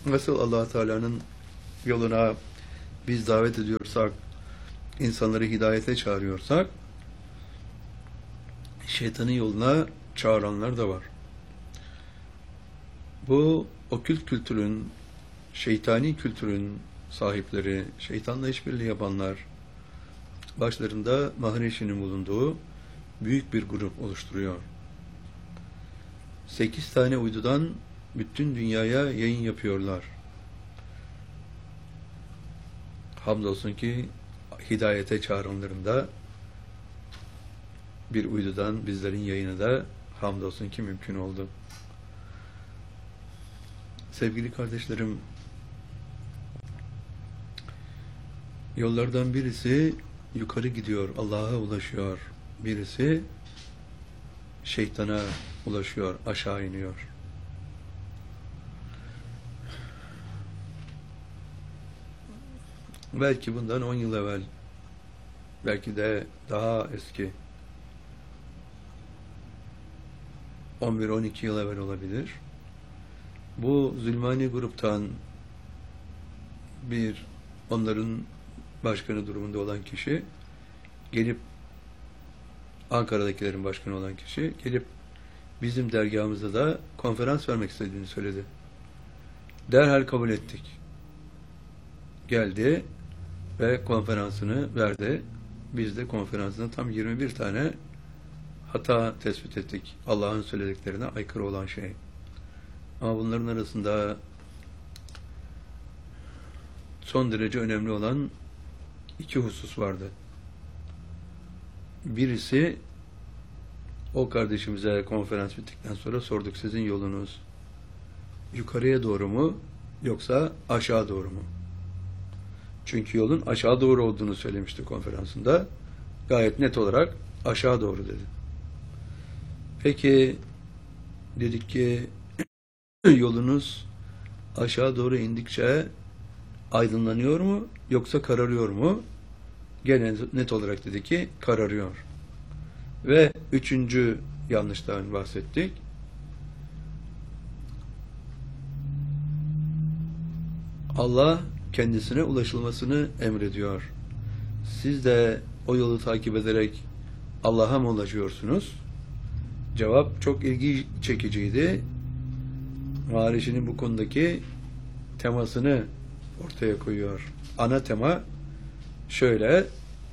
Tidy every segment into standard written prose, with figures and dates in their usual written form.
Nasıl Allah Teala'nın yoluna biz davet ediyorsak, insanları hidayete çağırıyorsak, şeytanın yoluna çağıranlar da var. Bu okült kültürün, şeytani kültürün sahipleri, şeytanla işbirliği yapanlar, başlarında Maharişi'nin bulunduğu büyük bir grup oluşturuyor. 8 tane uydudan bütün dünyaya yayın yapıyorlar. Hamdolsun ki hidayete çağıranlarında bir uydudan bizlerin yayını da hamdolsun ki mümkün oldu. Sevgili kardeşlerim, yollardan birisi yukarı gidiyor, Allah'a ulaşıyor. Birisi şeytana ulaşıyor, aşağı iniyor. Belki bundan 10 yıl evvel, belki de daha eski, 11-12 yıl evvel olabilir. Bu Zülmani gruptan onların başkanı durumunda olan kişi gelip, Ankara'dakilerin başkanı olan kişi gelip bizim dergahımızda da konferans vermek istediğini söyledi. Derhal kabul ettik. Geldi ve konferansını verdi. Biz de konferansında tam 21 tane hata tespit ettik. Allah'ın söylediklerine aykırı olan şey. Ama bunların arasında son derece önemli olan 2 husus vardı. Birisi, o kardeşimize konferans bittikten sonra sorduk, sizin yolunuz yukarıya doğru mu yoksa aşağı doğru mu? Çünkü yolun aşağı doğru olduğunu söylemişti konferansında. Gayet net olarak aşağı doğru dedi. Peki dedik ki yolunuz aşağı doğru indikçe aydınlanıyor mu yoksa kararıyor mu? Gene net olarak dedi ki kararıyor. Ve 3. yanlıştan bahsettik. Allah kendisine ulaşılmasını emrediyor. Siz de o yolu takip ederek Allah'a mı ulaşıyorsunuz? Cevap çok ilgi çekiciydi. Maharişi'nin bu konudaki temasını ortaya koyuyor. Ana tema şöyle: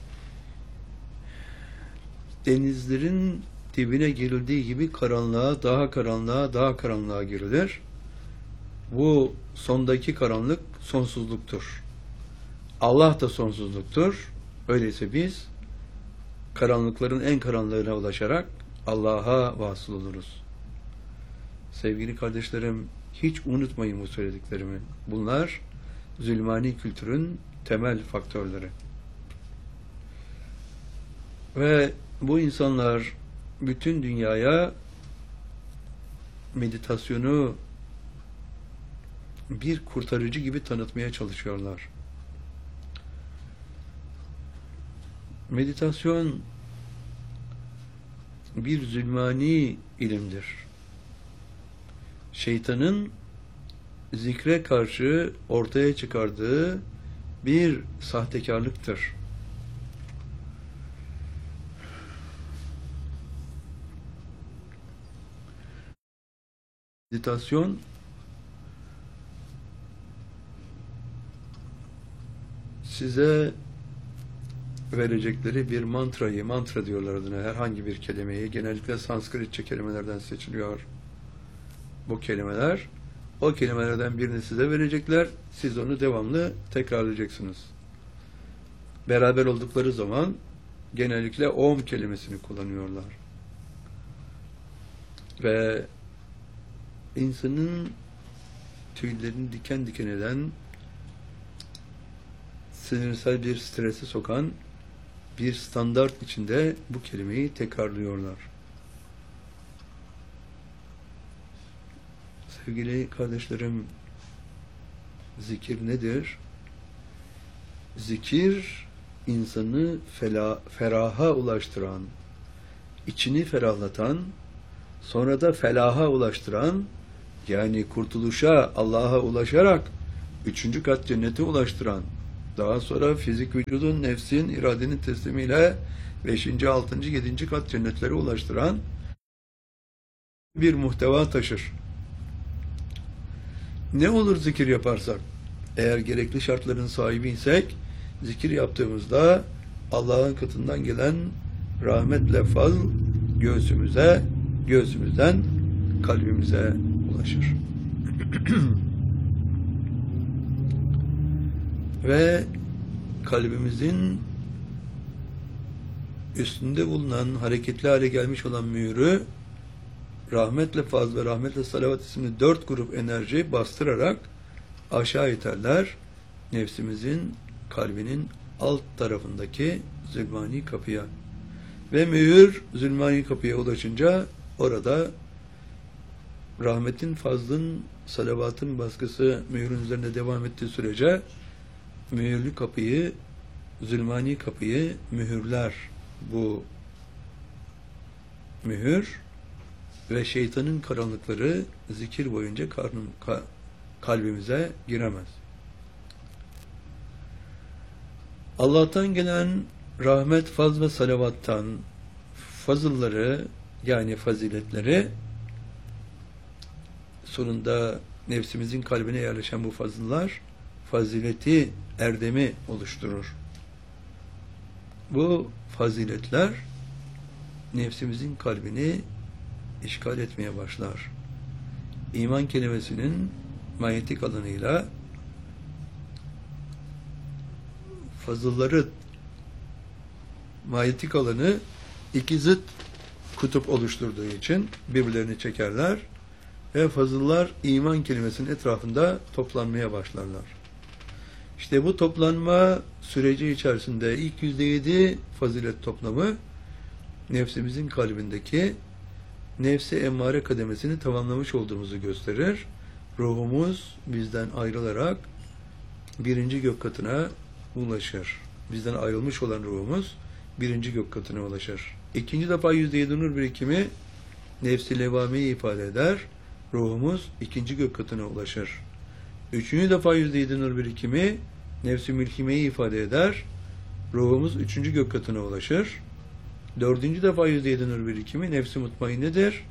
denizlerin dibine girildiği gibi karanlığa, daha karanlığa, daha karanlığa girilir. Bu sondaki karanlık sonsuzluktur. Allah da sonsuzluktur. Öyleyse biz karanlıkların en karanlığına ulaşarak Allah'a vasıl oluruz. Sevgili kardeşlerim, hiç unutmayın bu söylediklerimi. Bunlar Zülmani kültürün temel faktörleri. Ve bu insanlar bütün dünyaya meditasyonu bir kurtarıcı gibi tanıtmaya çalışıyorlar. Meditasyon bir zülmani ilimdir. Şeytanın zikre karşı ortaya çıkardığı bir sahtekarlıktır. Meditasyon size verecekleri bir mantrayı, mantra diyorlar adına, herhangi bir kelimeyi, genellikle Sanskritçe kelimelerden seçiliyor bu kelimeler. O kelimelerden birini size verecekler, siz onu devamlı tekrarlayacaksınız. Beraber oldukları zaman genellikle Om kelimesini kullanıyorlar. Ve insanın tüylerini diken diken eden, sinirsel bir strese sokan bir standart içinde bu kelimeyi tekrarlıyorlar. Sevgili kardeşlerim, zikir nedir? Zikir, insanı feraha ulaştıran, içini ferahlatan, sonra da felaha ulaştıran, yani kurtuluşa, Allah'a ulaşarak 3. kat cennete ulaştıran, daha sonra fizik vücudun, nefsin, iradenin teslimiyle 5. 6. 7. kat cennetlere ulaştıran bir muhteva taşır. Ne olur zikir yaparsak? Eğer gerekli şartların sahibiysek, zikir yaptığımızda Allah'ın katından gelen rahmetle fazl göğsümüze, göğsümüzden kalbimize ulaşır. Ve kalbimizin üstünde bulunan, hareketli hale gelmiş olan mühürü rahmetle fazl ve rahmetle salavat isimli 4 grup enerji bastırarak aşağı iterler. Nefsimizin, kalbinin alt tarafındaki zulmani kapıya. Ve mühür zulmani kapıya ulaşınca orada rahmetin, fazlın, salavatın baskısı mühürün üzerinde devam ettiği sürece mühürlü kapıyı, zulmani kapıyı mühürler. Bu mühür ve şeytanın karanlıkları zikir boyunca kalbimize giremez. Allah'tan gelen rahmet, faz ve salavattan fazılları, yani faziletleri, sonunda nefsimizin kalbine yerleşen bu fazıllar fazileti, erdemi oluşturur. Bu faziletler nefsimizin kalbini işgal etmeye başlar. İman kelimesinin manyetik alanıyla fazılları, manyetik alanı iki zıt kutup oluşturduğu için birbirlerini çekerler ve fazıllar iman kelimesinin etrafında toplanmaya başlarlar. İşte bu toplanma süreci içerisinde ilk %7 fazilet toplamı nefsimizin kalbindeki nefsi emmare kademesini tamamlamış olduğumuzu gösterir. Ruhumuz bizden ayrılarak 1. gök katına ulaşır. Bizden ayrılmış olan ruhumuz 1. gök katına ulaşır. İkinci defa %7 nur birikimi nefsi levameyi ifade eder. Ruhumuz 2. gök katına ulaşır. 3. defa %7 nur birikimi nefsi mülkimeyi ifade eder. Ruhumuz 3. gök katına ulaşır. 4. defa %7 nur birikimi nefsi mutmainnedir.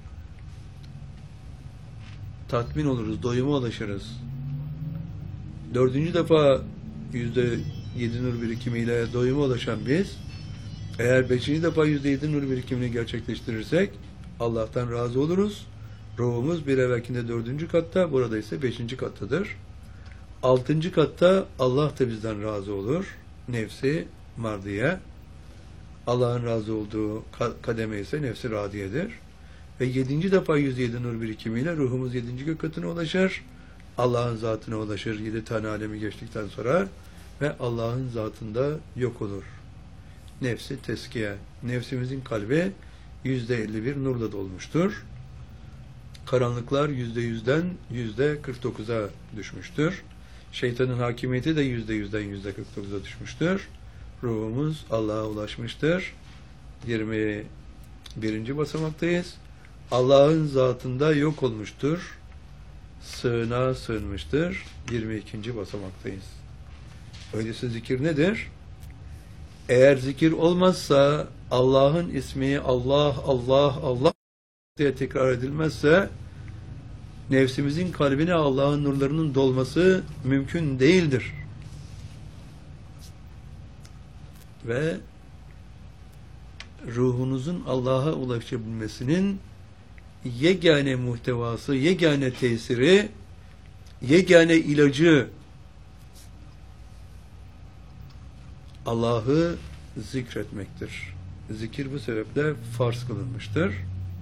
Tatmin oluruz, doyuma ulaşırız. 4. defa %7 nur birikimiyle doyuma ulaşan biz, eğer 5. defa %7 nur birikimini gerçekleştirirsek Allah'tan razı oluruz. Ruhumuz bir evvelkinde 4. katta, burada ise 5. kattadır. 6. katta Allah da bizden razı olur. Nefsi mardiye. Allah'ın razı olduğu kademe ise nefsi radiyedir. Ve 7. defa %7 nur birikimiyle ruhumuz 7. gök katına ulaşır. Allah'ın zatına ulaşır 7 tane alemi geçtikten sonra ve Allah'ın zatında yok olur. Nefsi teskiye. Nefsimizin kalbi %51 nurla dolmuştur. Karanlıklar %100'den %49'a düşmüştür. Şeytanın hakimiyeti de %100'den %49'a düşmüştür. Ruhumuz Allah'a ulaşmıştır. 21. basamaktayız. Allah'ın zatında yok olmuştur. Sığınağa sığınmıştır. 22. basamaktayız. Öyleyse zikir nedir? Eğer zikir olmazsa, Allah'ın ismi Allah, Allah, Allah diye tekrar edilmezse, nefsimizin kalbine Allah'ın nurlarının dolması mümkün değildir. Ve ruhunuzun Allah'a ulaşabilmesinin yegane muhtevası, yegane tesiri, yegane ilacı Allah'ı zikretmektir. Zikir bu sebeple farz kılınmıştır.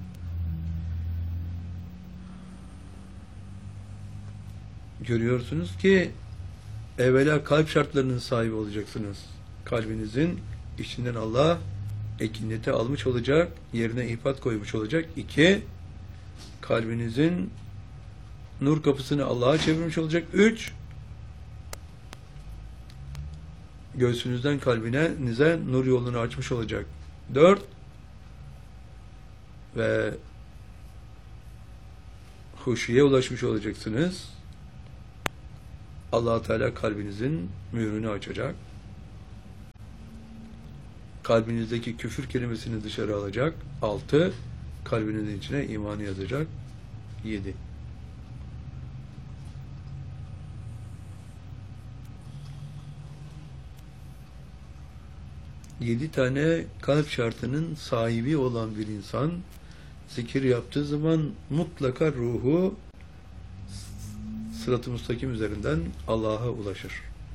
Görüyorsunuz ki evvela kalp şartlarının sahibi olacaksınız. Kalbinizin içinden Allah ekiniyeti almış olacak, yerine ifat koymuş olacak. 2, kalbinizin nur kapısını Allah'a çevirmiş olacak. 3, göğsünüzden kalbinize nur yolunu açmış olacak. 4, ve huşuya ulaşmış olacaksınız. Allah Teala kalbinizin mührünü açacak. Kalbinizdeki küfür kelimesini dışarı alacak. 6. Kalbinizin içine imanı yazacak. 7. Yedi tane kalp şartının sahibi olan bir insan zikir yaptığı zaman mutlaka ruhu sırat-ı müstakim üzerinden Allah'a ulaşır.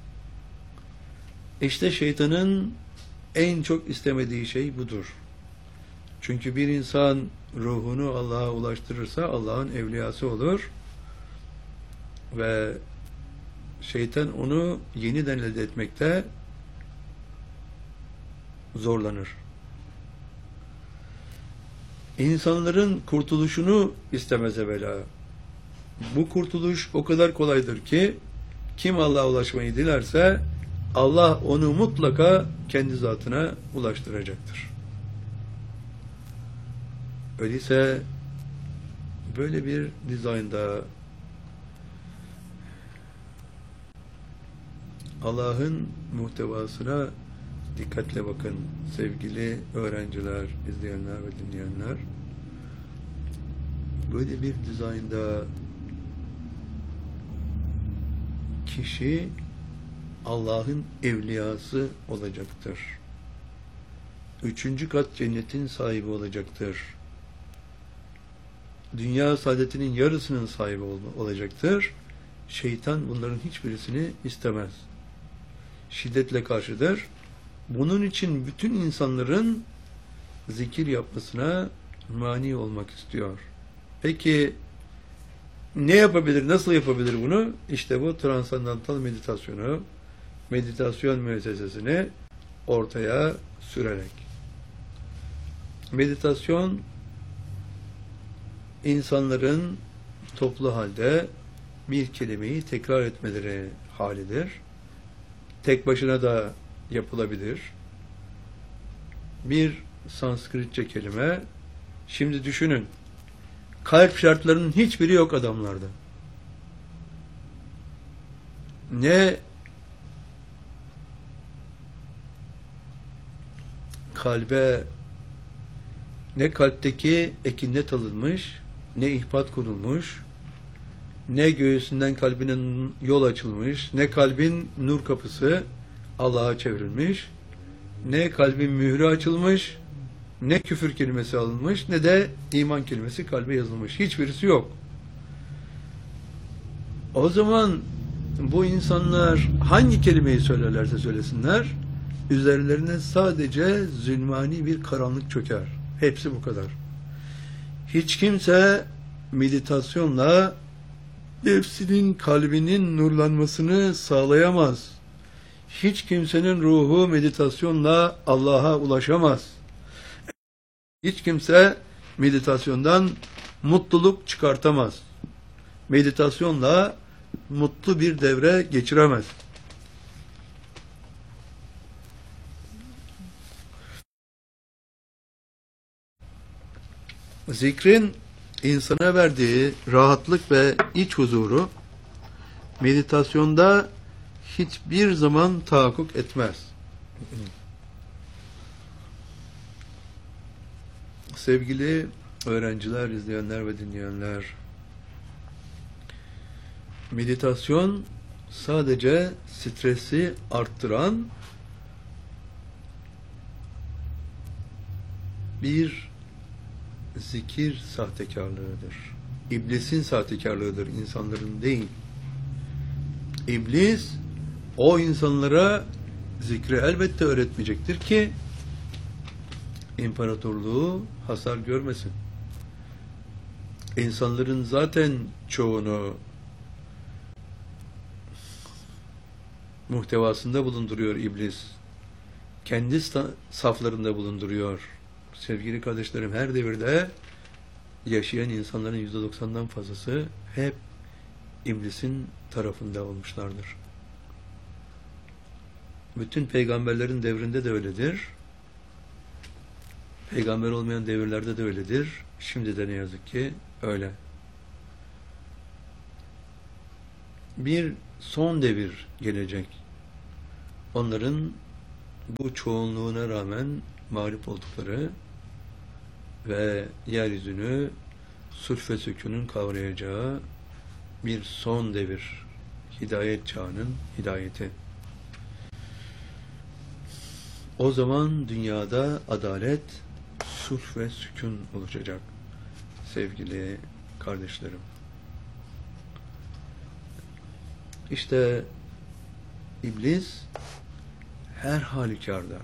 İşte şeytanın en çok istemediği şey budur. Çünkü bir insan ruhunu Allah'a ulaştırırsa Allah'ın evliyası olur ve şeytan onu yeniden elde etmekte zorlanır. İnsanların kurtuluşunu istemez evvela. Bu kurtuluş o kadar kolaydır ki kim Allah'a ulaşmayı dilerse Allah onu mutlaka kendi zatına ulaştıracaktır. Öyleyse böyle bir dizaynda Allah'ın muhtevasına dikkatle bakın sevgili öğrenciler, izleyenler ve dinleyenler. Böyle bir dizaynda kişi Allah'ın evliyası olacaktır. 3. kat cennetin sahibi olacaktır. Dünya saadetinin yarısının sahibi olacaktır. Şeytan bunların hiçbirisini istemez. Şiddetle karşıdır. Bunun için bütün insanların zikir yapmasına mani olmak istiyor. Peki ne yapabilir, nasıl yapabilir bunu? İşte bu transandantal meditasyonu, meditasyon müessesesini ortaya sürerek. Meditasyon, insanların toplu halde bir kelimeyi tekrar etmeleri halidir. Tek başına da yapılabilir. Bir Sanskritçe kelime. Şimdi düşünün. Kalp şartlarının hiçbiri yok adamlarda. Ne kalbe, ne kalpteki ekinnet alınmış, ne ihbat kurulmuş, ne göğsünden kalbine yol açılmış, ne kalbin nur kapısı Allah'a çevrilmiş, ne kalbin mührü açılmış, ne küfür kelimesi alınmış, ne de iman kelimesi kalbe yazılmış. Hiçbirisi yok. O zaman bu insanlar hangi kelimeyi söylerlerse söylesinler, üzerlerine sadece zulmani bir karanlık çöker. Hepsi bu kadar. Hiç kimse meditasyonla nefsinin, kalbinin nurlanmasını sağlayamaz. Hiç kimsenin ruhu meditasyonla Allah'a ulaşamaz. Hiç kimse meditasyondan mutluluk çıkartamaz. Meditasyonla mutlu bir devre geçiremez. Zikrin insana verdiği rahatlık ve iç huzuru meditasyonda hiçbir zaman tahakkuk etmez. Sevgili öğrenciler, izleyenler ve dinleyenler, meditasyon sadece stresi arttıran bir zikir sahtekarlığıdır. İblisin sahtekarlığıdır, insanların değil. İblis o insanlara zikri elbette öğretmeyecektir ki imparatorluğu hasar görmesin. İnsanların zaten çoğunu muhtevasında bulunduruyor iblis. Kendi saflarında bulunduruyor. Sevgili kardeşlerim, her devirde yaşayan insanların %90'dan fazlası hep iblisin tarafında olmuşlardır. Bütün peygamberlerin devrinde de öyledir. Peygamber olmayan devirlerde de öyledir. Şimdi de ne yazık ki öyle. bir son devir gelecek. Onların bu çoğunluğuna rağmen mağlup oldukları ve yeryüzünü sulh ve sükûnun kavrayacağı bir son devir, hidayet çağının hidayeti. O zaman dünyada adalet, sulh ve sükûn oluşacak sevgili kardeşlerim. İşte İblis her halükarda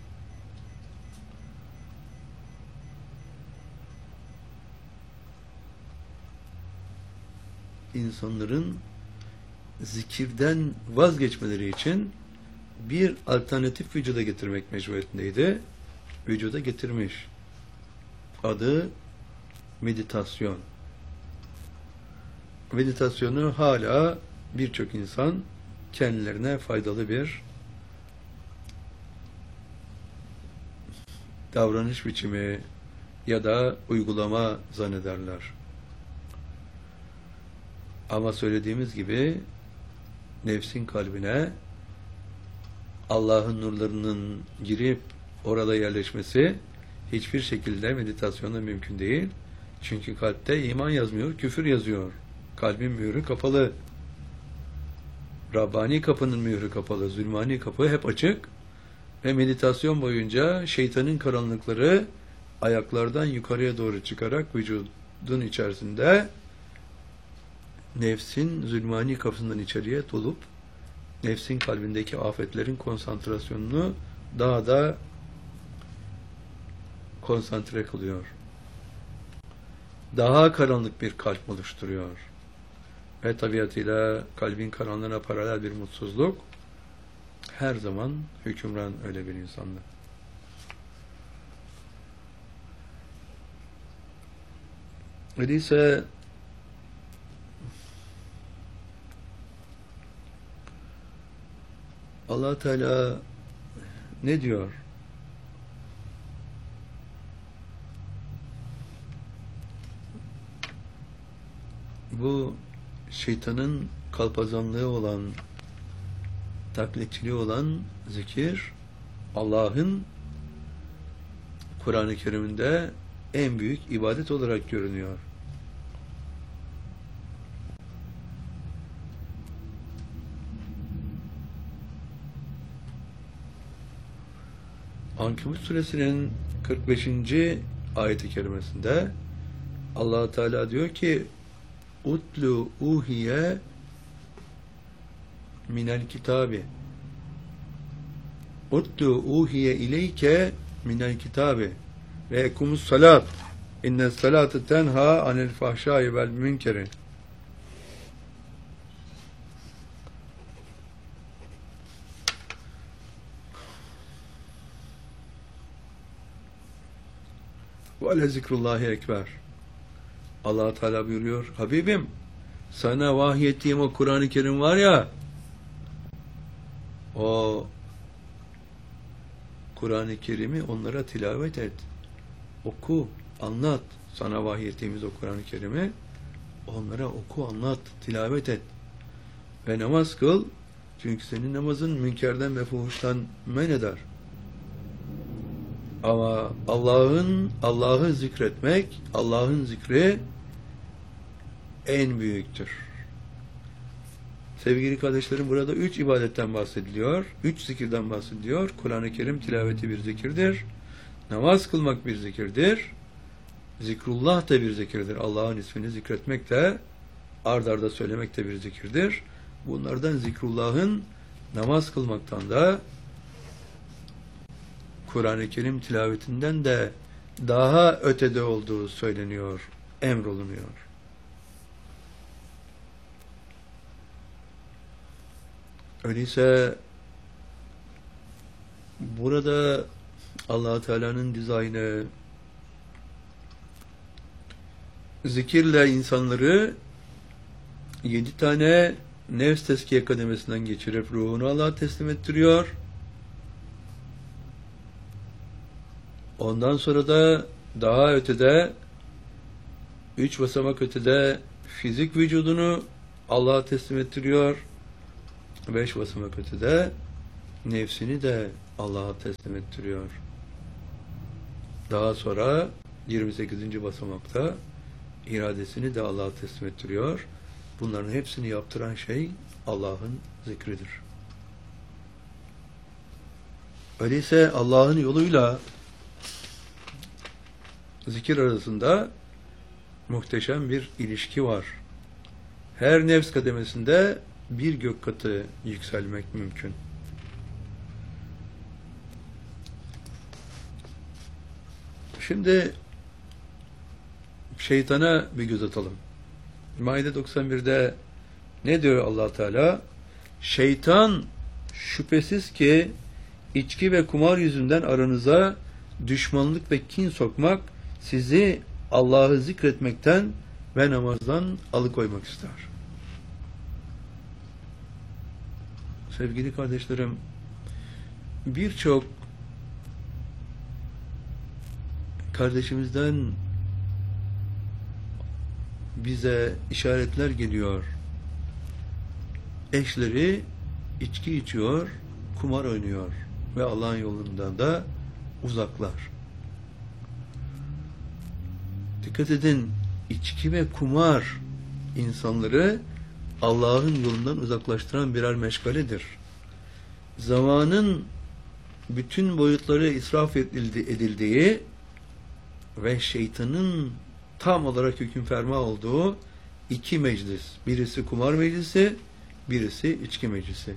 insanların zikirden vazgeçmeleri için bir alternatif vücuda getirmek mecburiyetindeydi. Vücuda getirmiş. Adı meditasyon. Meditasyonu hala birçok insan kendilerine faydalı bir davranış biçimi ya da uygulama zannederler. Ama söylediğimiz gibi nefsin kalbine Allah'ın nurlarının girip orada yerleşmesi hiçbir şekilde meditasyonla mümkün değil. Çünkü kalpte iman yazmıyor, küfür yazıyor. Kalbin mührü kapalı. Rabbani kapının mührü kapalı. Zulmani kapı hep açık. Ve meditasyon boyunca şeytanın karanlıkları ayaklardan yukarıya doğru çıkarak vücudun içerisinde nefsin zulmani kapısından içeriye dolup nefsin kalbindeki afetlerin konsantrasyonunu daha da konsantre kılıyor. Daha karanlık bir kalp oluşturuyor. Ve tabiatıyla kalbin karanlığına paralel bir mutsuzluk her zaman hükümran öyle bir insanda. Öyleyse Allah Teala ne diyor? Bu şeytanın kalpazanlığı olan, taklitçiliği olan zikir, Allah'ın Kur'an-ı Kerim'inde en büyük ibadet olarak görünüyor. Ankebut suresinin 45. ayet-i kerimesinde Allah Teala diyor ki utlu uhiye minel kitabi utlu uhiye ileyke minel kitabi ve ekumus salat inne salate tenha anil fahşai vel münkeri. Ve le zikrullahi ekber. Allah Teala buyuruyor, Habibim sana vahyettiğim o Kur'an-ı Kerim var ya, o Kur'an-ı Kerim'i onlara tilavet et. Oku, anlat. Sana vahyettiğimiz o Kur'an-ı Kerim'i onlara oku, anlat, tilavet et. Ve namaz kıl. Çünkü senin namazın münkerden ve fuhuştan men eder. Ama Allah'ı zikretmek, Allah'ın zikri en büyüktür. Sevgili kardeşlerim, burada 3 ibadetten bahsediliyor. 3 zikirden bahsediliyor. Kur'an-ı Kerim tilaveti bir zikirdir. Namaz kılmak bir zikirdir. Zikrullah da bir zikirdir. Allah'ın ismini zikretmek de, ard arda söylemek de bir zikirdir. Bunlardan zikrullah'ın namaz kılmaktan da Kur'an-ı Kerim tilavetinden de daha ötede olduğu söyleniyor, emrolunuyor. Öyleyse burada Allah Teala'nın dizaynı zikirle insanları 7 tane nefs tezkiye kademesinden geçirip ruhunu Allah'a teslim ettiriyor. Ondan sonra da daha ötede 3 basamak ötede fizik vücudunu Allah'a teslim ettiriyor. 5 basamak ötede nefsini de Allah'a teslim ettiriyor. Daha sonra 28. basamakta iradesini de Allah'a teslim ettiriyor. Bunların hepsini yaptıran şey Allah'ın zikridir. Öyleyse Allah'ın yoluyla zikir arasında muhteşem bir ilişki var. Her nefs kademesinde bir gök katı yükselmek mümkün. Şimdi şeytana bir göz atalım. Maide 91'de ne diyor Allah Teala? Şeytan şüphesiz ki içki ve kumar yüzünden aranıza düşmanlık ve kin sokmak, sizi Allah'ı zikretmekten ve namazdan alıkoymak ister. Sevgili kardeşlerim, birçok kardeşimizden bize işaretler geliyor. Eşleri içki içiyor, kumar oynuyor ve Allah'ın yolundan da uzaklar. Dikkat edin, içki ve kumar insanları Allah'ın yolundan uzaklaştıran birer meşgaledir. Zamanın bütün boyutları israf edildiği ve şeytanın tam olarak hüküm ferma olduğu iki meclis. Birisi kumar meclisi, birisi içki meclisi.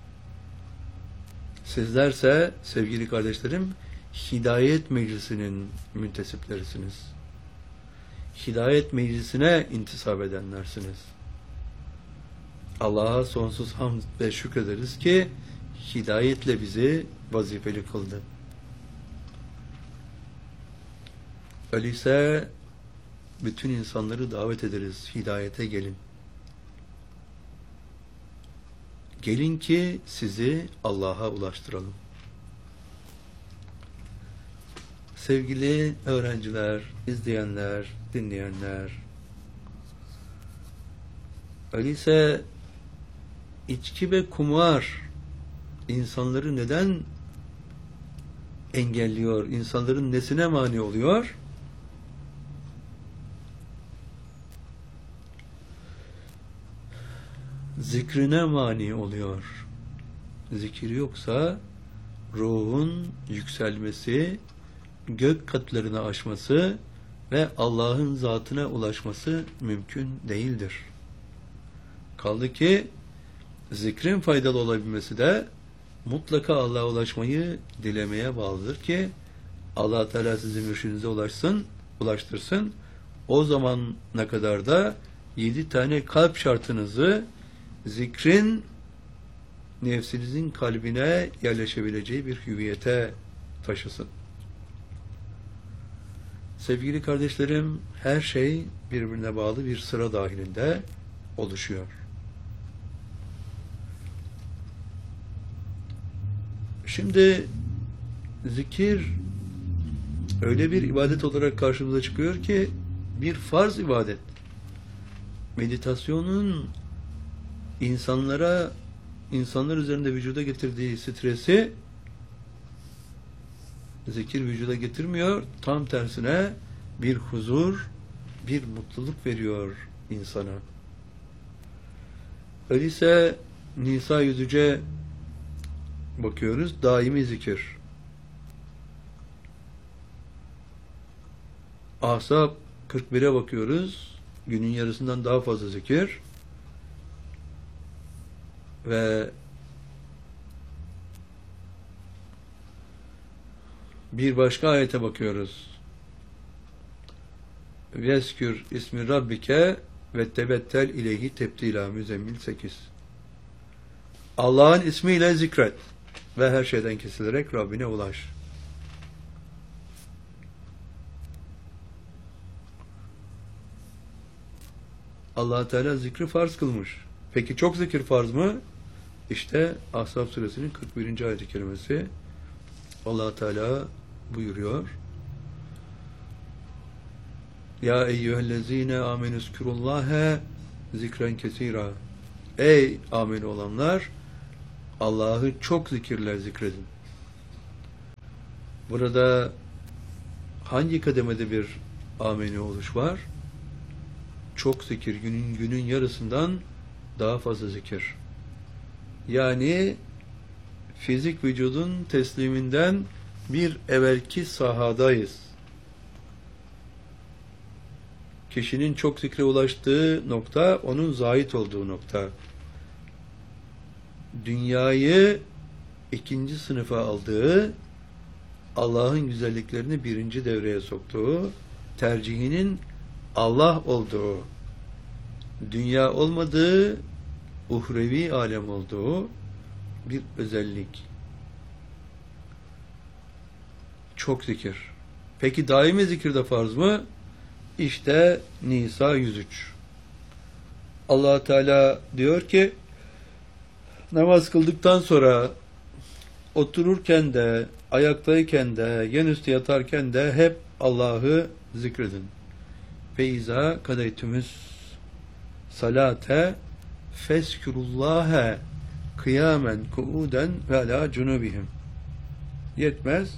Sizlerse sevgili kardeşlerim, hidayet meclisinin müntesiplerisiniz. Hidayet meclisine intisap edenlersiniz. Allah'a sonsuz hamd ve şükrederiz ki hidayetle bizi vazifeli kıldı. Öyleyse bütün insanları davet ederiz. Hidayete gelin. Gelin ki sizi Allah'a ulaştıralım. Sevgili öğrenciler, izleyenler, dinleyenler, öyleyse içki ve kumar insanları neden engelliyor? İnsanların nesine mani oluyor? Zikrine mani oluyor. Zikir yoksa ruhun yükselmesi, gök katlarını aşması ve Allah'ın zatına ulaşması mümkün değildir. Kaldı ki zikrin faydalı olabilmesi de mutlaka Allah'a ulaşmayı dilemeye bağlıdır ki Allah Teala sizi mürşidinize ulaştırsın. O zamana kadar da 7 tane kalp şartınızı zikrin nefsinizin kalbine yerleşebileceği bir hüviyete taşısın. Sevgili kardeşlerim, her şey birbirine bağlı bir sıra dahilinde oluşuyor. Şimdi zikir öyle bir ibadet olarak karşımıza çıkıyor ki bir farz ibadet. Meditasyonun insanlar üzerinde vücuda getirdiği stresi zikir vücuda getirmiyor. Tam tersine bir huzur, bir mutluluk veriyor insana. Öyleyse Nisa 100'e bakıyoruz. Daimi zikir. Ahzab 41'e bakıyoruz. Günün yarısından daha fazla zikir. Ve bir başka ayete bakıyoruz. Veskür ismi Rabbike ve tebettel ileyhi tebdila Müzzemmil 8. Allah'ın ismiyle zikret ve her şeyden kesilerek Rabbine ulaş. Allah Teala zikri farz kılmış. Peki çok zikir farz mı? İşte Ahzab suresinin 41. ayet-i kerimesi. Allah Teala buyuruyor. Ya eyyühellezine amenüzkürullâhe zikren kesira. Ey amel olanlar, Allah'ı çok zikirle zikredin. Burada hangi kademede bir ameni oluş var? Çok zikir, günün yarısından daha fazla zikir. Yani fizik vücudun tesliminden bir evvelki sahadayız. Kişinin çok zikre ulaştığı nokta, onun zahit olduğu nokta. Dünyayı ikinci sınıfa aldığı, Allah'ın güzelliklerini birinci devreye soktuğu, tercihinin Allah olduğu, dünya olmadığı, uhrevi alem olduğu bir özellik. Çok zikir. Peki daimi zikir de farz mı? İşte Nisa 103. Allah Teala diyor ki, namaz kıldıktan sonra otururken de, ayaktayken de, yanüstü yatarken de hep Allah'ı zikredin. Feiza kadeytümüz salate fezkurullâhe kıyamen kuuden ve alâ cunubihim. Yetmez.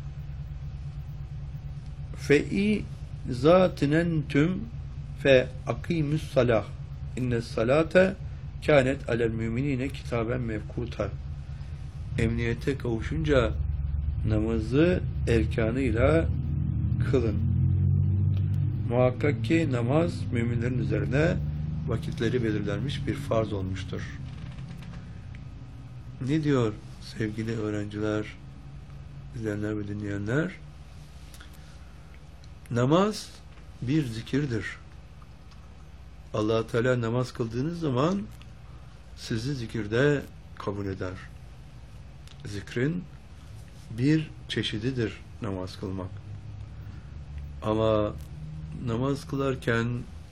Fe'i zatinentüm fe akîmüs salah. İnnes salate kânet alel müminine kitaben mevkuta. Emniyete kavuşunca namazı erkanıyla kılın. Muhakkak ki namaz müminlerin üzerine vakitleri belirlenmiş bir farz olmuştur. Ne diyor sevgili öğrenciler, izleyenler ve dinleyenler? Namaz bir zikirdir. Allah Teala namaz kıldığınız zaman sizi zikirde kabul eder. Zikrin bir çeşididir namaz kılmak. Ama namaz kılarken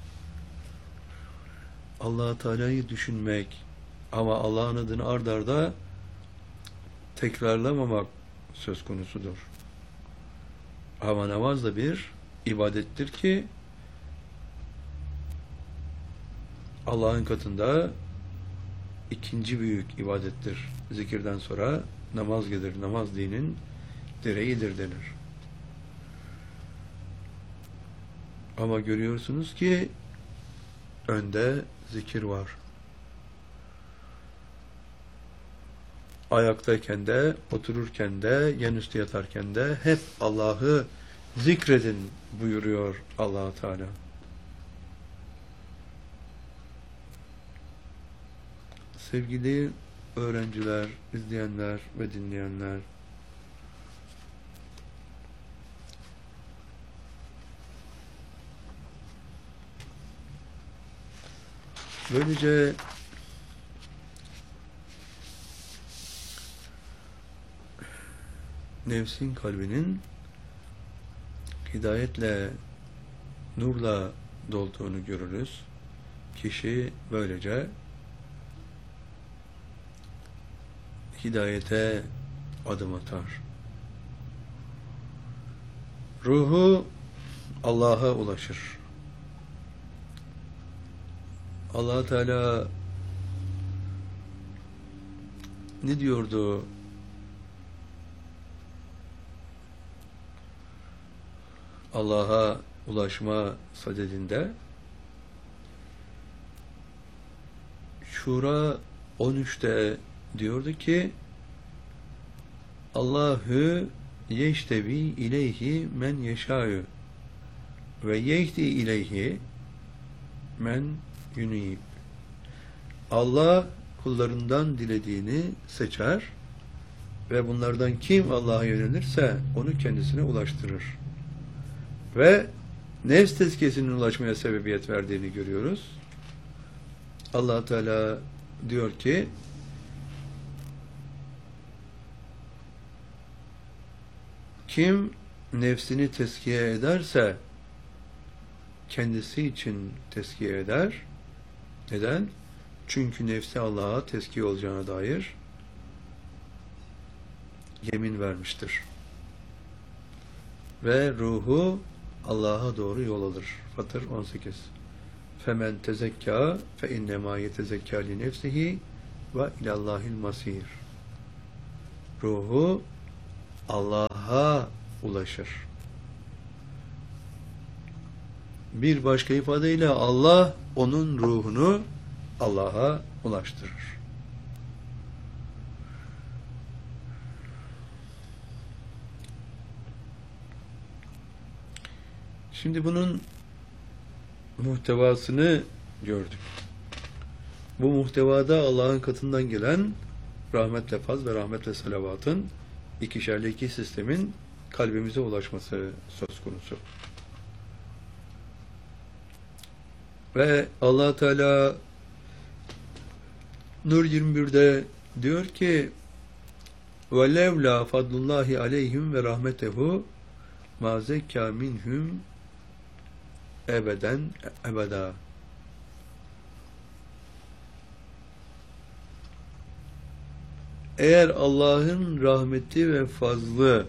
Allah Teala'yı düşünmek ama Allah'ın adını ard arda tekrarlamamak söz konusudur. Ama namaz da bir ibadettir ki Allah'ın katında ikinci büyük ibadettir. Zikirden sonra namaz gelir. Namaz dinin direğidir denir. Ama görüyorsunuz ki önde zikir var. Ayaktayken de, otururken de, yanüstü yatarken de hep Allah'ı zikredin buyuruyor Allah Teala. Sevgili öğrenciler, izleyenler ve dinleyenler, böylece nefsin kalbinin hidayetle, nurla dolduğunu görürüz. Kişi böylece hidayete adım atar. Ruhu Allah'a ulaşır. Allah Teala ne diyordu? Allah'a ulaşma sadedinde Şura 13'te diyordu ki Allahu yeştevi ileyhi men yeşâ'ü ve yehdi ileyhi men yunib. Allah kullarından dilediğini seçer ve bunlardan kim Allah'a yönelirse onu kendisine ulaştırır. Ve nefs tezkiyesinin ulaşmaya sebebiyet verdiğini görüyoruz. Allah Teala diyor ki kim nefsini tezkiye ederse kendisi için tezkiye eder. Neden? Çünkü nefsi Allah'a tezkiye olacağına dair yemin vermiştir. Ve ruhu Allah'a doğru yol alır. Fatır 18. Femen tezekka fe innemâ yetezekka li nefsihi ve ilallahil masir. Ruhu Allah'a ulaşır. Bir başka ifadeyle Allah onun ruhunu Allah'a ulaştırır. Şimdi bunun muhtevasını gördük. Bu muhtevada Allah'ın katından gelen rahmetle faz ve rahmetle salavatın ikişerli iki sistemin kalbimize ulaşması söz konusu. Ve Allah Teala Nur 21'de diyor ki وَلَوْلَا فَضْلُ اللّٰهِ عَلَيْهِمْ وَرَحْمَتَهُ مَا زَكَّى مِنْهُمْ ebeden ebeda. Eğer Allah'ın rahmeti ve fazlı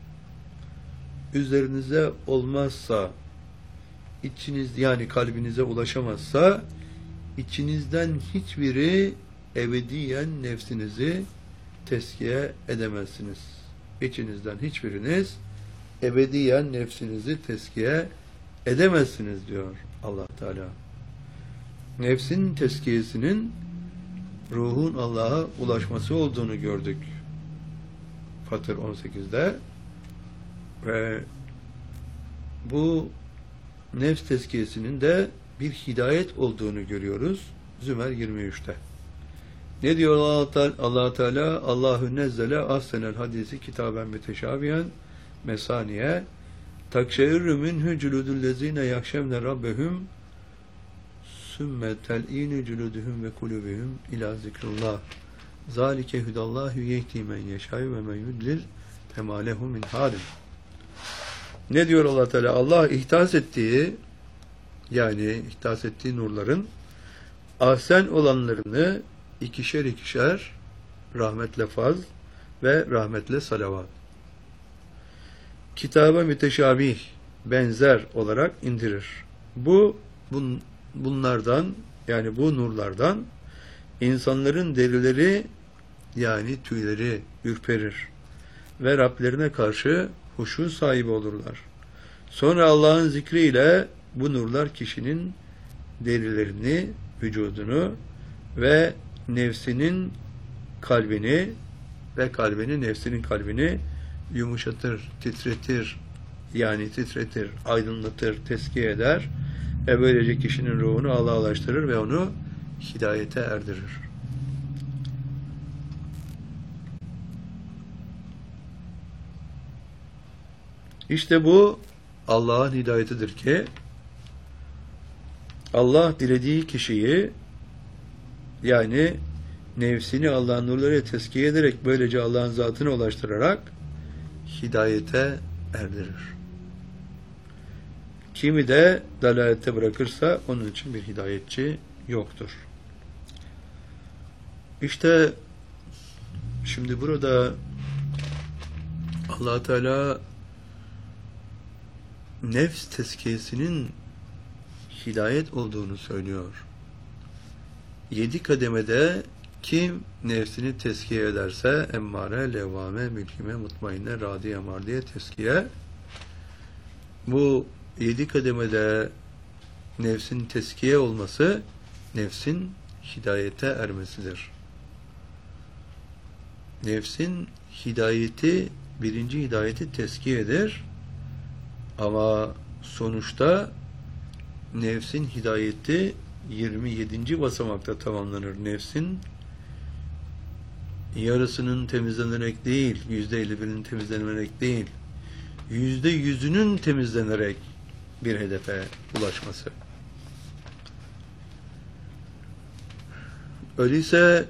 üzerinize olmazsa, içiniz yani kalbinize ulaşamazsa, içinizden hiçbiri ebediyen nefsinizi tezkiye edemezsiniz. İçinizden hiçbiriniz ebediyen nefsinizi tezkiye edemezsiniz diyor Allah Teala. Nefsin tezkiyesinin ruhun Allah'a ulaşması olduğunu gördük. Fatır 18'de ve bu nefs tezkiyesinin de bir hidayet olduğunu görüyoruz Zümer 23'te. Ne diyor Allah Teala? Allahu nezzele ahsenel hadisi kitaben müteşabihen mesaniye takşeirru minhu culudullezine yakşevne rabbehum sümme tel'inu culuduhum ve kulubihum ila zikrullah zalike hudallahu yehdi men yeşâ'u ve men yudlil femâ lehu min hâdim. Ne diyor Allah Teala? Allah ihdas ettiği yani ihdas ettiği nurların ahsen olanlarını ikişer ikişer rahmetle faz ve rahmetle salavat kitaba müteşabih benzer olarak indirir. Bunlardan yani bu nurlardan insanların derileri yani tüyleri ürperir ve Rablerine karşı huşu sahibi olurlar. Sonra Allah'ın zikriyle bu nurlar kişinin derilerini, vücudunu ve nefsinin kalbini ve kalbini, nefsinin kalbini yumuşatır, titretir, yani titretir, aydınlatır, teskiye eder ve böylece kişinin ruhunu Allah'a ulaştırır ve onu hidayete erdirir. İşte bu Allah'ın hidayetidir ki Allah dilediği kişiyi yani nefsini Allah'ın nurlarıyla teskiye ederek böylece Allah'ın zatına ulaştırarak hidayete erdirir. Kimi de dalalette bırakırsa onun için bir hidayetçi yoktur. İşte şimdi burada Allah Teala nefs tezkiyesinin hidayet olduğunu söylüyor. 7 kademede kim nefsini tezkiye ederse emmare, levvame, mülkime, mutmainne, radiye, mardiye tezkiye bu 7 kademede nefsin tezkiye olması nefsin hidayete ermesidir. Nefsin hidayeti birinci hidayeti tezkiyedir ama sonuçta nefsin hidayeti 27. basamakta tamamlanır. Nefsin yarısının temizlenerek değil, %51'inin temizlenerek değil, %100'ünün temizlenerek bir hedefe ulaşması. Öyleyse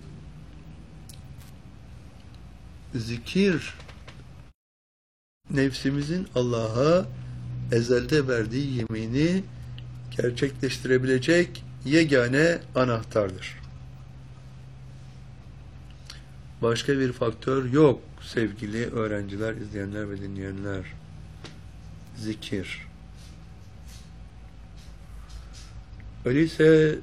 zikir nefsimizin Allah'a ezelde verdiği yemini gerçekleştirebilecek yegane anahtardır. Başka bir faktör yok sevgili öğrenciler, izleyenler ve dinleyenler. Zikir. Öyleyse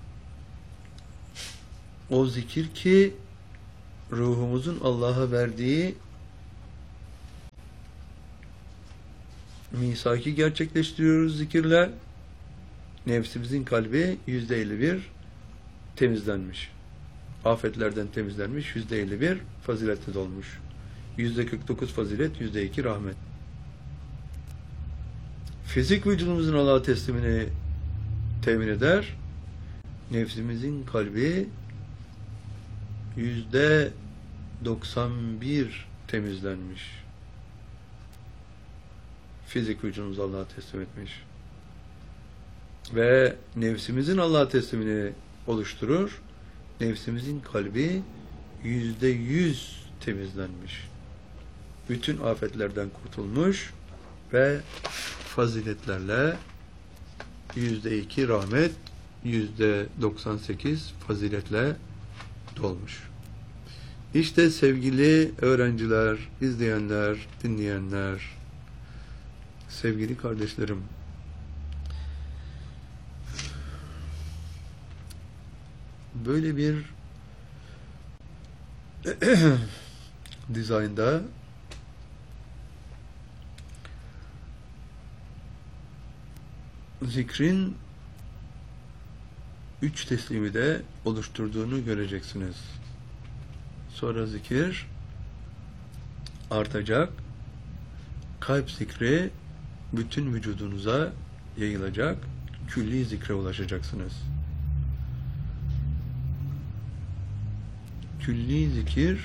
o zikir ki ruhumuzun Allah'a verdiği misaki gerçekleştiriyoruz zikirle. Nefsimizin kalbi %51 temizlenmiş. Afetlerden temizlenmiş, %51 faziletle dolmuş. %49 fazilet, %2 rahmet. Fizik vücudumuzun Allah'a teslimini temin eder. Nefsimizin kalbi %91 temizlenmiş. Fizik vücudumuzu Allah'a teslim etmiş. Ve nefsimizin Allah'a teslimini oluşturur. Nefsimizin kalbi %100 temizlenmiş. Bütün afetlerden kurtulmuş ve faziletlerle %2 rahmet, %98 faziletle dolmuş. İşte sevgili öğrenciler, izleyenler, dinleyenler, sevgili kardeşlerim, böyle bir dizaynda zikrin 3 teslimi de oluşturduğunu göreceksiniz. Sonra zikir artacak. Kalp zikri bütün vücudunuza yayılacak. Külli zikre ulaşacaksınız. Külli zikir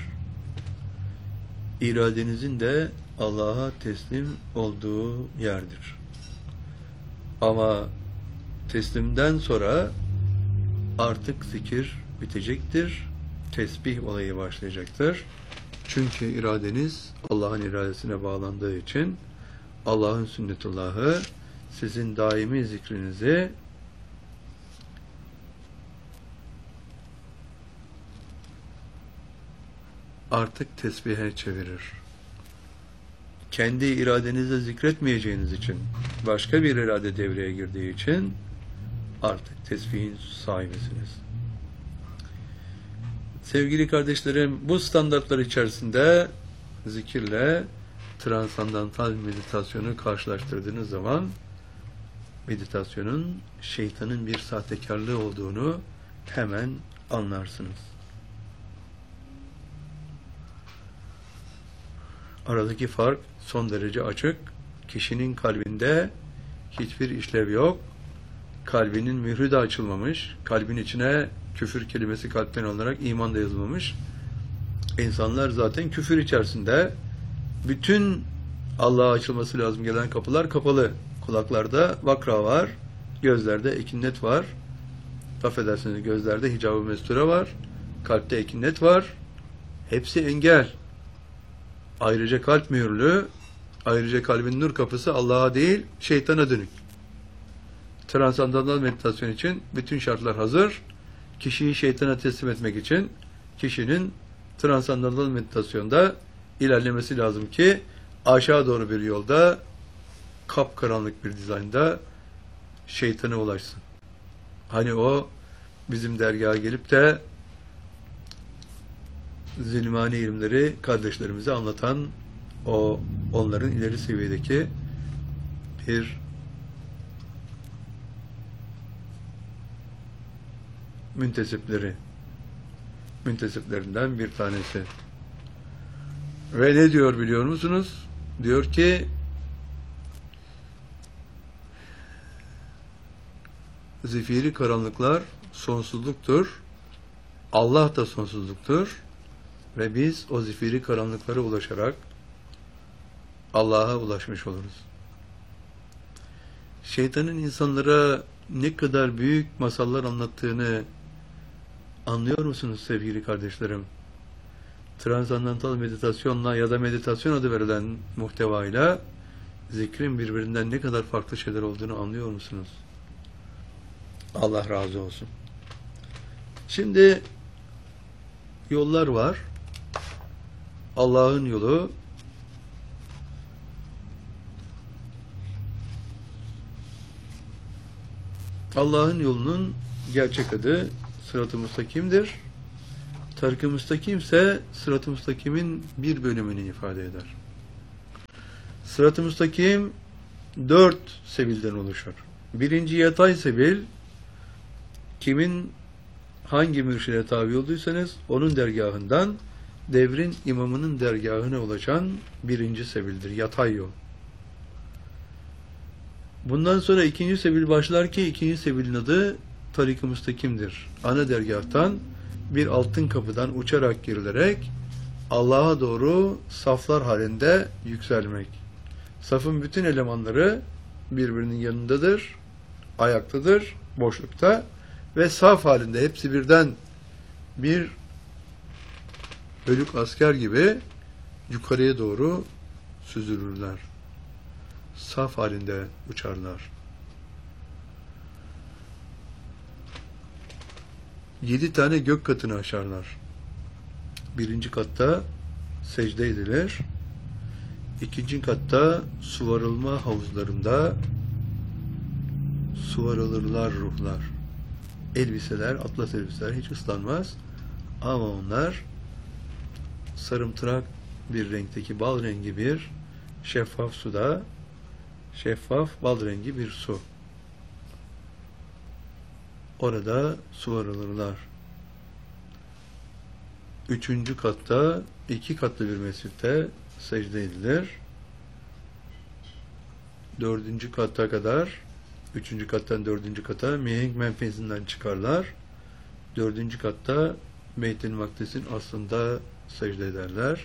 iradenizin de Allah'a teslim olduğu yerdir. Ama teslimden sonra artık zikir bitecektir. Tesbih olayı başlayacaktır. Çünkü iradeniz Allah'ın iradesine bağlandığı için Allah'ın sünnetullahı sizin daimi zikrinizi artık tesbihe çevirir. Kendi iradenizle zikretmeyeceğiniz için, başka bir irade devreye girdiği için artık tesbihin sahibisiniz. Sevgili kardeşlerim, bu standartlar içerisinde zikirle transandantal meditasyonu karşılaştırdığınız zaman meditasyonun şeytanın bir sahtekarlığı olduğunu hemen anlarsınız. Aradaki fark son derece açık. Kişinin kalbinde hiçbir işlev yok. Kalbinin mührü de açılmamış. Kalbin içine küfür kelimesi kalpten olarak iman da yazılmamış. İnsanlar zaten küfür içerisinde. Bütün Allah'a açılması lazım gelen kapılar kapalı. Kulaklarda vakra var. Gözlerde ekinnet var. Affedersiniz, gözlerde hicab-ı mesture var. Kalpte ekinnet var. Hepsi engel. Ayrıca kalp mühürlü, ayrıca kalbin nur kapısı Allah'a değil, şeytana dönük. Transandantal meditasyon için bütün şartlar hazır. Kişiyi şeytana teslim etmek için kişinin transandantal meditasyonda ilerlemesi lazım ki aşağı doğru bir yolda kapkaranlık bir dizaynda şeytana ulaşsın. Hani o bizim dergaha gelip de zilmani ilimleri kardeşlerimize anlatan o onların ileri seviyedeki bir müntesiplerinden bir tanesi. Ve ne diyor biliyor musunuz? Diyor ki zifiri karanlıklar sonsuzluktur. Allah da sonsuzluktur. Ve biz o zifiri karanlıklara ulaşarak Allah'a ulaşmış oluruz. Şeytanın insanlara ne kadar büyük masallar anlattığını anlıyor musunuz sevgili kardeşlerim? Transandantal meditasyonla ya da meditasyon adı verilen muhtevayla zikrin birbirinden ne kadar farklı şeyler olduğunu anlıyor musunuz? Allah razı olsun. Şimdi yollar var. Allah'ın yolu Allah'ın yolunun gerçek adı Sırat-ı Müstakim'dir. Tarik-i Müstakim ise Sırat-ı Müstakim'in bir bölümünü ifade eder. Sırat-ı Müstakim 4 sebilden oluşur. Birinci yatay sebil, kimin hangi mürşide tabi olduysanız onun dergahından devrin imamının dergahına ulaşan birinci sebildir. Yatay yol. Bundan sonra ikinci sebil başlar ki ikinci sebilin adı Tarik-i Müstakim'dir. Ana dergahtan bir altın kapıdan uçarak girilerek Allah'a doğru saflar halinde yükselmek. Safın bütün elemanları birbirinin yanındadır, ayaktadır, boşlukta ve saf halinde hepsi birden bir bölük asker gibi yukarıya doğru süzülürler. Saf halinde uçarlar. 7 tane gök katını aşarlar. Birinci katta secde edilir. İkinci katta suvarılma havuzlarında suvarılırlar ruhlar. Elbiseler, atlas elbiseler hiç ıslanmaz. Ama onlar sarımtırak bir renkteki bal rengi bir şeffaf suda, şeffaf bal rengi bir su. Orada suvarılırlar. Üçüncü katta 2 katlı bir mescitte secde edilir. 4. kata kadar, 3. kattan 4. kata mihenk menfezinden çıkarlar. 4. katta Beyt-i Makdis'in aslında secde ederler.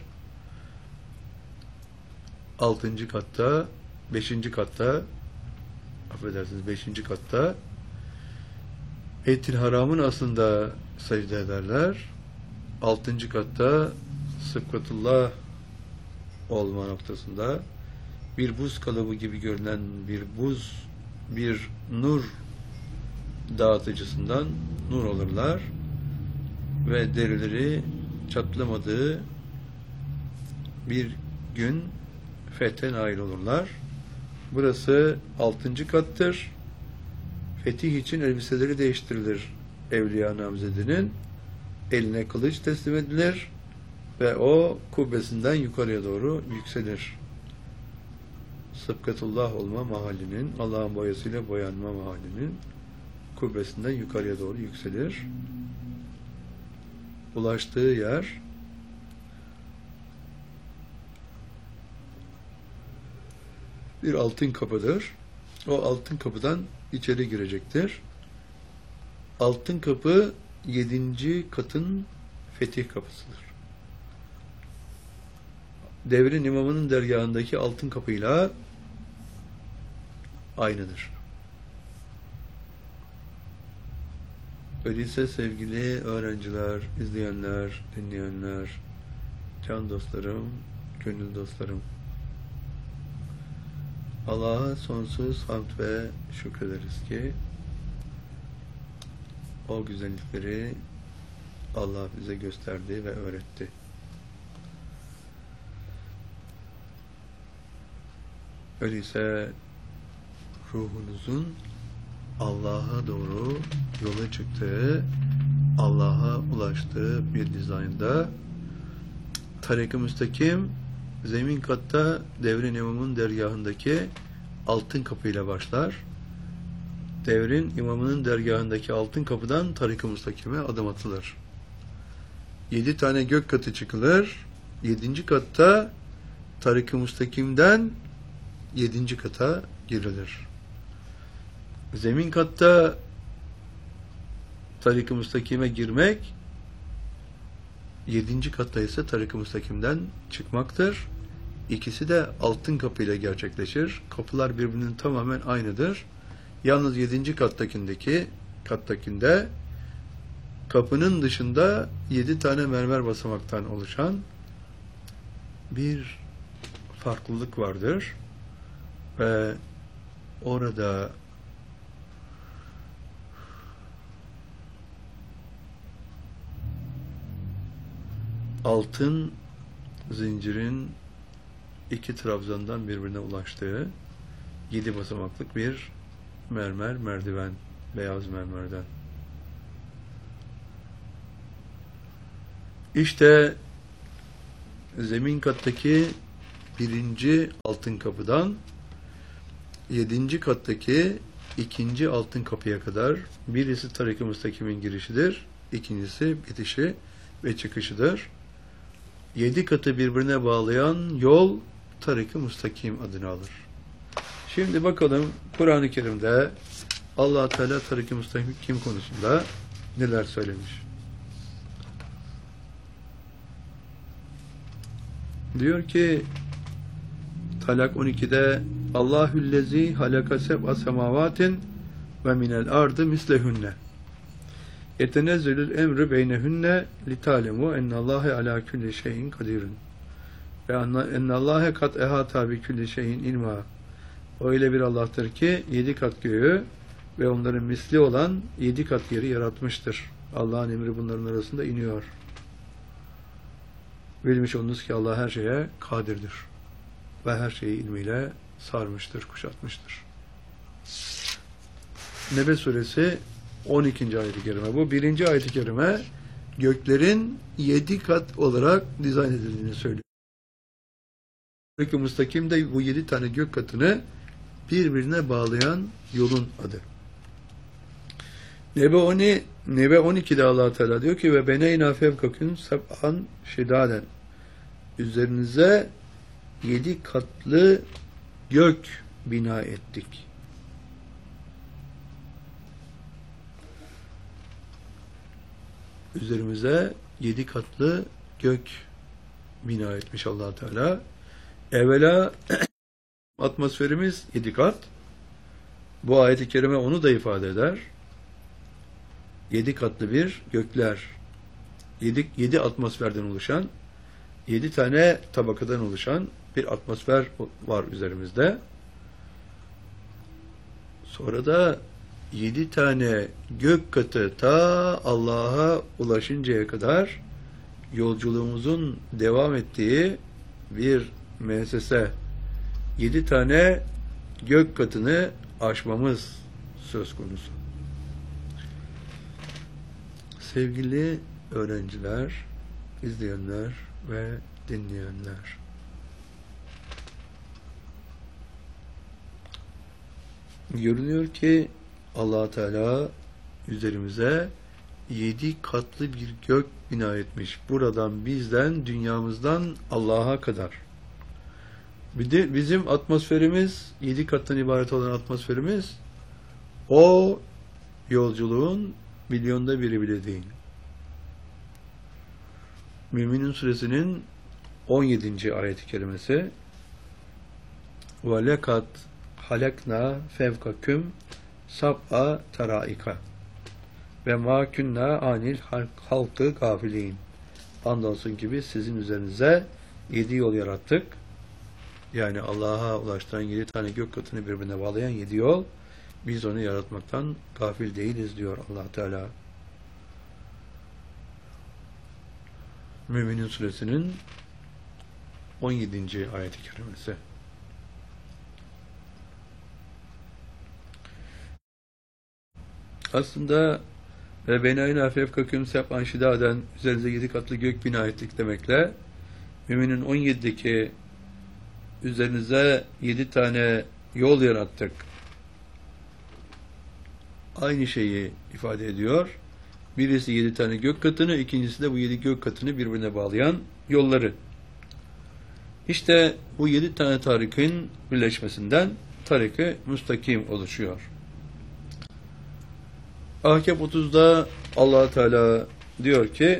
6. katta, 5. katta, affedersiniz 5. katta Beyt-i Haram'ın aslında secde ederler. 6. katta Sıfkatullah olma noktasında bir buz kalıbı gibi görünen bir nur dağıtıcısından nur alırlar ve derileri çatlamadığı bir gün fethe nail olurlar. Burası 6. kattır. Fetih için elbiseleri değiştirilir. Evliya namzedinin eline kılıç teslim edilir ve o kubbesinden yukarıya doğru yükselir. Sıbkatullah olma mahallinin, Allah'ın boyasıyla boyanma mahallinin kubbesinden yukarıya doğru yükselir. Ulaştığı yer bir altın kapıdır. O altın kapıdan içeri girecektir. Altın kapı 7. katın fetih kapısıdır. Devrin imamının dergahındaki altın kapıyla aynıdır. Öyleyse sevgili öğrenciler, izleyenler, dinleyenler, can dostlarım, gönül dostlarım, Allah'a sonsuz hamd ve şükrederiz ki o güzellikleri Allah bize gösterdi ve öğretti. Öyleyse ruhunuzun Allah'a doğru yola çıktığı, Allah'a ulaştığı bir dizaynda Tarik-i Müstakim zemin katta devrin imamının dergahındaki altın kapıyla başlar. Devrin imamının dergahındaki altın kapıdan Tarik-i Müstakim'e adım atılır. 7 tane gök katı çıkılır. 7. katta Tarik-i Müstakim'den 7. kata girilir. Zemin katta Tarik-i Müstakim'e girmek, 7. katta ise Tarik-i Müstakim'den çıkmaktır. İkisi de altın kapıyla gerçekleşir. Kapılar birbirinin tamamen aynıdır. Yalnız 7. kattakinde kapının dışında 7 tane mermer basamaktan oluşan bir farklılık vardır. Ve orada altın zincirin 2 trabzandan birbirine ulaştığı 7 basamaklık bir mermer merdiven beyaz mermerden. İşte zemin kattaki 1. altın kapıdan 7. kattaki 2. altın kapıya kadar birisi Tarik-i Müstakim'in girişidir, ikincisi bitişi ve çıkışıdır. 7 katı birbirine bağlayan yol Tarik-i Müstakim adını alır. Şimdi bakalım Kur'an-ı Kerim'de Allah Teala Tarik-i Müstakim konusunda neler söylemiş. Diyor ki Talak 12'de Allahüllezî halaka seb'a semavatin ve minel ardı mislehünne yetenezzelül emri beynehünne litalemu ennallâhe alâ külli şeyin kadirun ve ennallâhe kat ehâta bi külli şeyin ilmâ. Öyle bir Allah'tır ki 7 kat göğü ve onların misli olan 7 kat yeri yaratmıştır. Allah'ın emri bunların arasında iniyor. Bilmiş olunuz ki Allah her şeye kadirdir ve her şeyi ilmiyle sarmıştır, kuşatmıştır. Nebe suresi 12. ayet-i kerime. Bu 1. ayet-i kerime göklerin 7 kat olarak dizayn edildiğini söylüyor. Tarik-i Müstakim de bu 7 tane gök katını birbirine bağlayan yolun adı. Nebe 12'de Allah Teala diyor ki ve beneyna fevkakün seb'an şidaden, üzerinize 7 katlı gök bina ettik. Üzerimize 7 katlı gök bina etmiş Allah Teala. Evvela atmosferimiz 7 kat. Bu ayet-i kerime onu da ifade eder. 7 katlı bir gökler, 7 atmosferden oluşan, 7 tane tabakadan oluşan bir atmosfer var üzerimizde. Sonra da 7 tane gök katı ta Allah'a ulaşıncaya kadar yolculuğumuzun devam ettiği bir müessese. 7 tane gök katını aşmamız söz konusu. Sevgili öğrenciler, izleyenler ve dinleyenler. Görünüyor ki Allah Teala üzerimize 7 katlı bir gök bina etmiş. Buradan bizden, dünyamızdan Allah'a kadar. Bir de bizim atmosferimiz, 7 kattan ibaret olan atmosferimiz, o yolculuğun milyonda biri bile değil. Müminun suresinin 17. ayet-i kerimesi ve lekad halakna fevkaküm sab'a taraika ve ma kunna anil halkı gafilin. Andolsun gibi sizin üzerinize 7 yol yarattık. Yani Allah'a ulaştıran 7 tane gök katını birbirine bağlayan 7 yol. Biz onu yaratmaktan gafil değiliz diyor Allah Teala. Mü'minin suresinin 17. ayet-i kerimesi. Aslında ve benayna fevkaküm seb'an şidaden, üzerinize 7 katlı gök bina ettik demekle Mü'minin 17'deki üzerinize 7 tane yol yarattık, aynı şeyi ifade ediyor. Birisi 7 tane gök katını, ikincisi de bu 7 gök katını birbirine bağlayan yolları. İşte bu 7 tane tarikin birleşmesinden Tarik-i Müstakim oluşuyor. Ahkâb 30'da Allah Teala diyor ki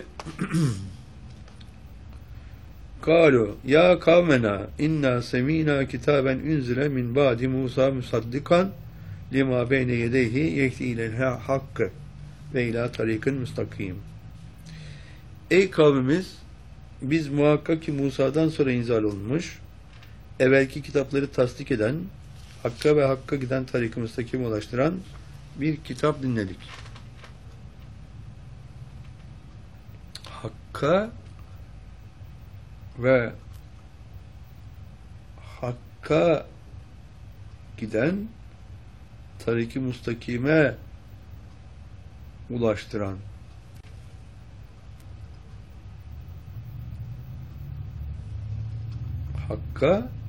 Kalu ya kavmena inna semina kitaben unzile min ba'di Musa musaddikan lima beyne yedeyhi yehdi ilel hakkı ve ila tarikin müstakim. Ey kavmimiz, biz muhakkak ki Musa'dan sonra inzal olmuş, evvelki kitapları tasdik eden, hakka ve hakka giden tarik-i müstakim ulaştıran bir kitap dinledik. Hakka ve hakka giden tarik-i müstakime ulaştıran, Hakka